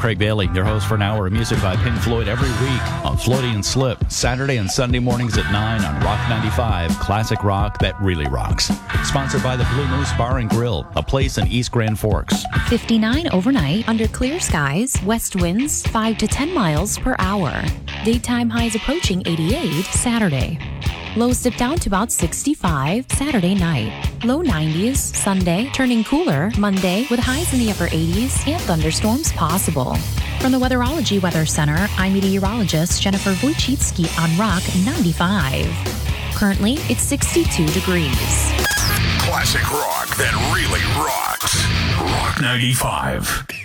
Craig Bailey, your host for an hour of music by Pink Floyd every week on Floydie and Slip, Saturday and Sunday mornings at 9 on Rock 95, classic rock that really rocks. Sponsored by the Blue Moose Bar and Grill, a place in East Grand Forks. 59 overnight under clear skies, west winds 5 to 10 miles per hour. Daytime highs approaching 88 Saturday. Lows dip down to about 65 Saturday night. Low 90s Sunday, turning cooler Monday with highs in the upper 80s and thunderstorms possible. From the Weatherology Weather Center, I'm meteorologist Jennifer Wojcicki on Rock 95. Currently, it's 62 degrees. Classic rock that really rocks. Rock 95.